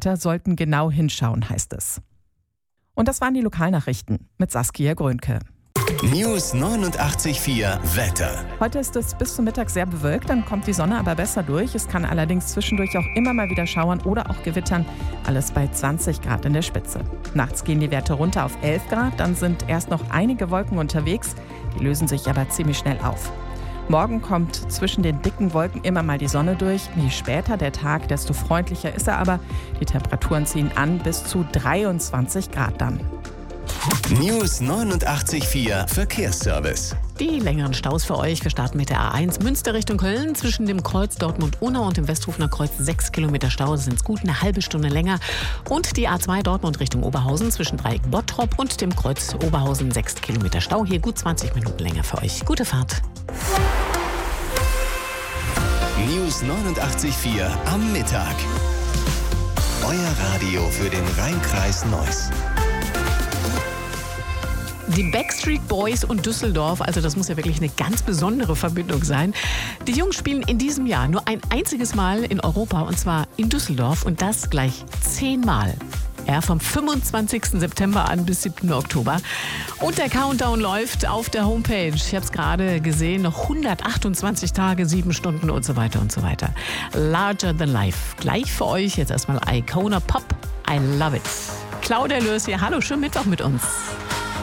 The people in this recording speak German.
Mitarbeiter sollten genau hinschauen, heißt es. Und das waren die Lokalnachrichten mit Saskia Grönke. News 89.4 Wetter. Heute ist es bis zum Mittag sehr bewölkt, dann kommt die Sonne aber besser durch. Es kann allerdings zwischendurch auch immer mal wieder schauern oder auch gewittern. Alles bei 20 Grad in der Spitze. Nachts gehen die Werte runter auf 11 Grad, dann sind erst noch einige Wolken unterwegs. Die lösen sich aber ziemlich schnell auf. Morgen kommt zwischen den dicken Wolken immer mal die Sonne durch. Je später der Tag, desto freundlicher ist er aber. Die Temperaturen ziehen an bis zu 23 Grad dann. News 89.4 Verkehrsservice. Die längeren Staus für euch. Wir starten mit der A1 Münster Richtung Köln. Zwischen dem Kreuz Dortmund-Unna und dem Westhofener Kreuz 6 Kilometer Stau. Das sind gut eine halbe Stunde länger. Und die A2 Dortmund Richtung Oberhausen zwischen Dreieck Bottrop und dem Kreuz Oberhausen 6 Kilometer Stau. Hier gut 20 Minuten länger für euch. Gute Fahrt. News 89.4 am Mittag. Euer Radio für den Rhein-Kreis Neuss. Die Backstreet Boys und Düsseldorf, also das muss ja wirklich eine ganz besondere Verbindung sein. Die Jungs spielen in diesem Jahr nur ein einziges Mal in Europa, und zwar in Düsseldorf, und das gleich 10 Mal. Ja, vom 25. September an bis 7. Oktober. Und der Countdown läuft auf der Homepage. Ich habe es gerade gesehen, noch 128 Tage, 7 Stunden und so weiter und so weiter. Larger than life. Gleich für euch jetzt erstmal Icona Pop. I love it. Claudia Lörs hier. Hallo, schönen Mittwoch mit uns.